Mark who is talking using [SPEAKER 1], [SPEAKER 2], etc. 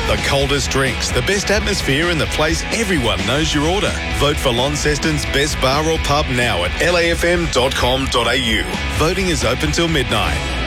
[SPEAKER 1] The coldest drinks, the best atmosphere and the place everyone knows your order. Vote for Launceston's best bar or pub now at lafm.com.au. Voting is open till midnight.